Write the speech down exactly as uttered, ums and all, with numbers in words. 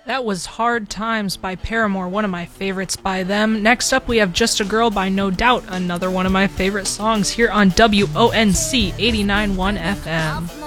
That was Hard Times by Paramore, one of my favorites by them. Next up, we have Just a Girl by No Doubt, another one of my favorite songs here on W O N C eighty-nine point one F M.